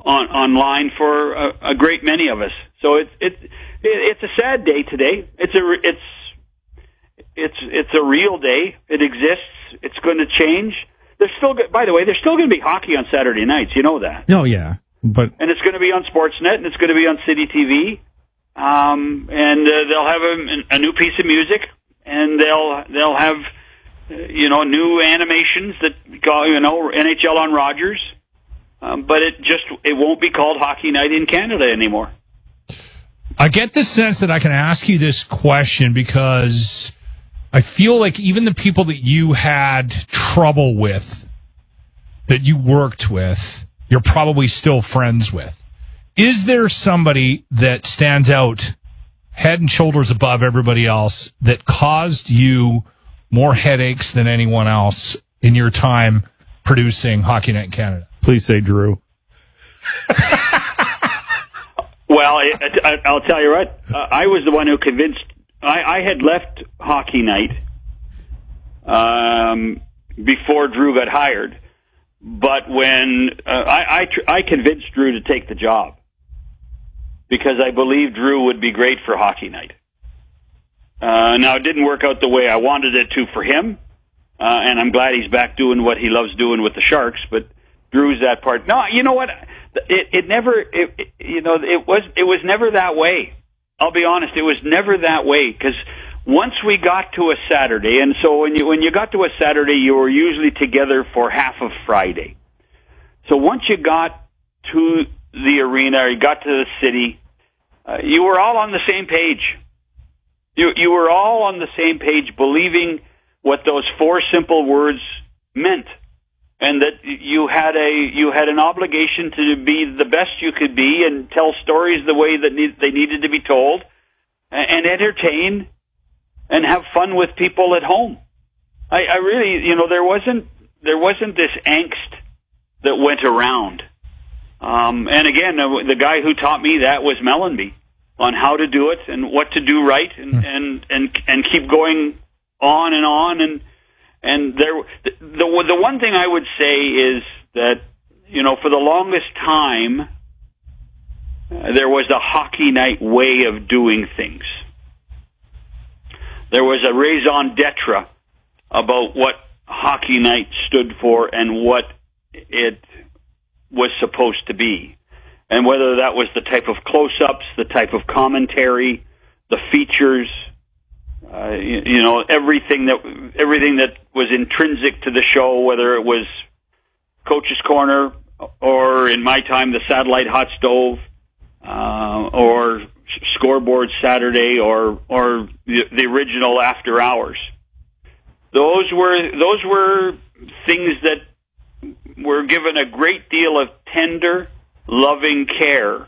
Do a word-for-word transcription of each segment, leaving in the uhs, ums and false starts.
on online for a, a great many of us. So it's it, it it's a sad day today. It's a it's it's it's a real day. It exists. It's going to change. There's still, by the way, there's still going to be hockey on Saturday nights. You know that. Oh yeah, but and it's going to be on Sportsnet, and it's going to be on City T V. Um, and uh, they'll have a, a new piece of music, and they'll they'll have uh, you know new animations that go, you know N H L on Rogers. Um, but it just it won't be called Hockey Night in Canada anymore. I get the sense that I can ask you this question because I feel like even the people that you had trouble with, that you worked with, you're probably still friends with. Is there somebody that stands out head and shoulders above everybody else that caused you more headaches than anyone else in your time producing Hockey Night in Canada? Please say Drew. Well, I, I, I'll tell you what. Uh, I was the one who convinced. I, I had left Hockey Night um, before Drew got hired, but when uh, I, I, tr- I convinced Drew to take the job because I believed Drew would be great for Hockey Night. Uh, now, it didn't work out the way I wanted it to for him, uh, and I'm glad he's back doing what he loves doing with the Sharks, but Drew's that part. No, you know what? It, it never, it, it, you know, it was, it was never that way. I'll be honest, it was never that way because once we got to a Saturday, and so when you when you got to a Saturday, you were usually together for half of Friday. So once you got to the arena, or you got to the city, uh, you were all on the same page. You you were all on the same page, believing what those four simple words meant. And that you had a you had an obligation to be the best you could be and tell stories the way that need, they needed to be told, and, and entertain, and have fun with people at home. I, I really, you know, there wasn't there wasn't this angst that went around. Um, and again, the guy who taught me that was Mellanby on how to do it and what to do right, and mm. and, and and keep going on and on and. And there, the, the the one thing I would say is that, you know, for the longest time, uh, there was a Hockey Night way of doing things. There was a raison d'etre about what Hockey Night stood for and what it was supposed to be. And whether that was the type of close-ups, the type of commentary, the features, Uh, you, you know, everything that everything that was intrinsic to the show, whether it was Coach's Corner or, in my time, the Satellite Hot Stove, uh, or Scoreboard Saturday, or or the, the original After Hours. Those were those were things that were given a great deal of tender, loving care.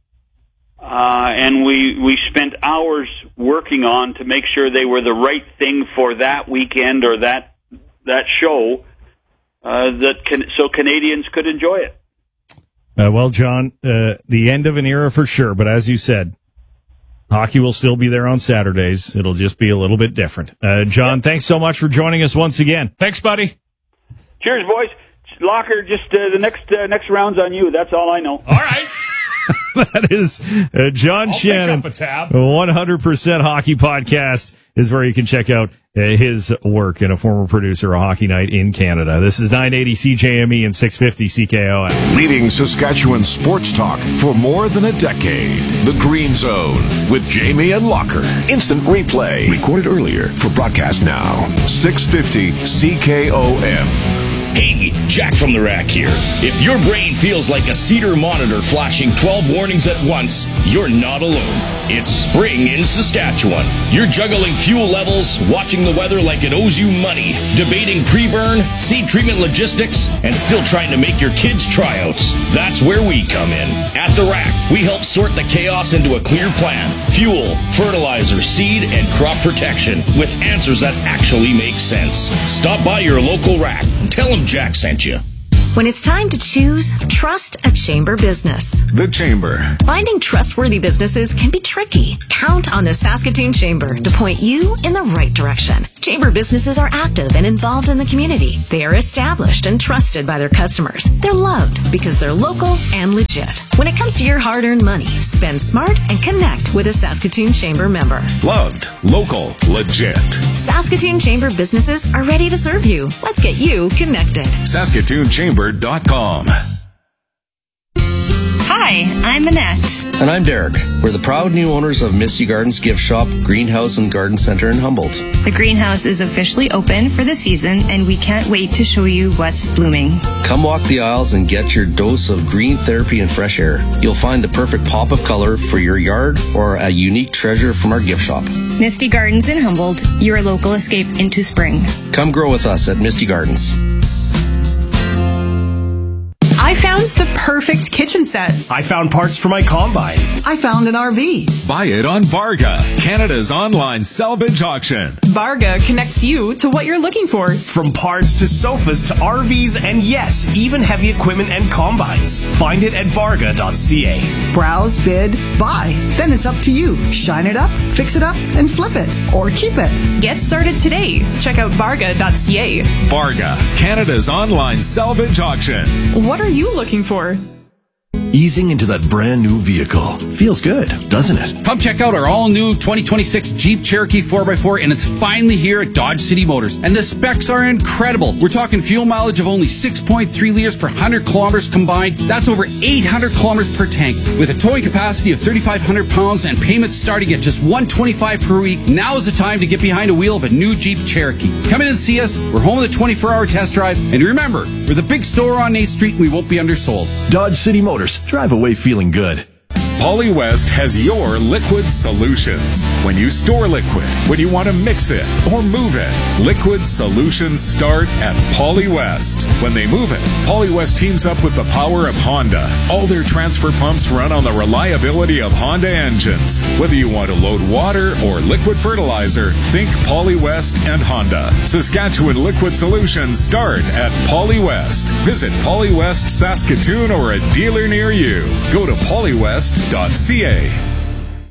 Uh, and we, we spent hours working on to make sure they were the right thing for that weekend or that, that show, uh, that can, so Canadians could enjoy it. Uh, well, John, uh, the end of an era for sure, but as you said, hockey will still be there on Saturdays. It'll just be a little bit different. Uh, John, thanks so much for joining us once again. Thanks, buddy. Cheers, boys. Locker, just, uh, the next, uh, next round's on you. That's all I know. All right. That is uh, John I'll Shannon. pick up a tab. one hundred percent Hockey Podcast is where you can check out uh, his work, and a former producer of Hockey Night in Canada. This is nine eighty C J M E and six fifty C K O M. Leading Saskatchewan sports talk for more than a decade. The Green Zone with Jamie and Locker. Instant replay. Recorded earlier for broadcast now. six fifty C K O M. Hey, Jack from the Rack here. If your brain feels like a Cedar monitor flashing twelve warnings at once, you're not alone. It's spring in Saskatchewan. You're juggling fuel levels, watching the weather like it owes you money, debating pre-burn, seed treatment logistics, and still trying to make your kids' tryouts. That's where we come in. At the Rack, we help sort the chaos into a clear plan. Fuel, fertilizer, seed, and crop protection with answers that actually make sense. Stop by your local Rack and tell them Jack sent you. When it's time to choose, trust a Chamber business. The Chamber. Finding trustworthy businesses can be tricky. Count on the Saskatoon Chamber to point you in the right direction. Chamber businesses are active and involved in the community. They are established and trusted by their customers. They're loved because they're local and legit. When it comes to your hard-earned money, spend smart and connect with a Saskatoon Chamber member. Loved, local, legit. Saskatoon Chamber businesses are ready to serve you. Let's get you connected. Saskatoon Chamber dot com. Hi, I'm Annette. And I'm Derek. We're the proud new owners of Misty Gardens Gift Shop, Greenhouse and Garden Center in Humboldt. The greenhouse is officially open for the season, and we can't wait to show you what's blooming. Come walk the aisles and get your dose of green therapy and fresh air. You'll find the perfect pop of color for your yard or a unique treasure from our gift shop. Misty Gardens in Humboldt, your local escape into spring. Come grow with us at Misty Gardens. I found the perfect kitchen set. I found parts for my combine. I found an R V. Buy it on Barga, Canada's online salvage auction. Barga connects you to what you're looking for. From parts to sofas to R Vs and yes, even heavy equipment and combines. Find it at barga dot c a. Browse, bid, buy. Then it's up to you. Shine it up, fix it up, and flip it. Or keep it. Get started today. Check out barga dot c a. Barga, Canada's online salvage auction. What are you looking for? Easing into that brand new vehicle. Feels good, doesn't it? Come check out our all-new twenty twenty-six Jeep Cherokee four by four, and it's finally here at Dodge City Motors. And the specs are incredible. We're talking fuel mileage of only six point three liters per one hundred kilometers combined. That's over eight hundred kilometers per tank. With a towing capacity of thirty-five hundred pounds and payments starting at just one hundred twenty-five dollars per week, now is the time to get behind a wheel of a new Jeep Cherokee. Come in and see us. We're home with a twenty-four hour test drive. And remember, we're the big store on eighth street, and we won't be undersold. Dodge City Motors. Drive away feeling good. Polly West has your liquid solutions. When you store liquid, when you want to mix it or move it, liquid solutions start at Polly West. When they move it, Polly West teams up with the power of Honda. All their transfer pumps run on the reliability of Honda engines. Whether you want to load water or liquid fertilizer, think Polly West and Honda. Saskatchewan liquid solutions start at Polly West. Visit Polly West Saskatoon or a dealer near you. Go to polly west dot c a.